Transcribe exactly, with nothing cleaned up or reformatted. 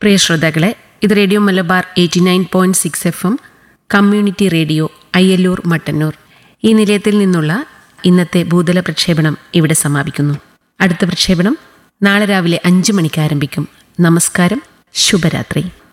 പ്രിയ ശ്രോതാക്കളെ, ഇത് radio Malabar eighty nine point six F M community radio Ayyallur Mattannur. ഈ നിലയത്തിൽ നിന്നുള്ള ഇന്നത്തെ ഭൂതല പ്രക്ഷേപണം ഇവിടെ സമാപിക്കുന്നു. അടുത്ത പ്രക്ഷേപണം നാളെ രാവിലെ അഞ്ചു മണിക്ക് ആരംഭിക്കും. നമസ്കാരം, ശുഭരാത്രി.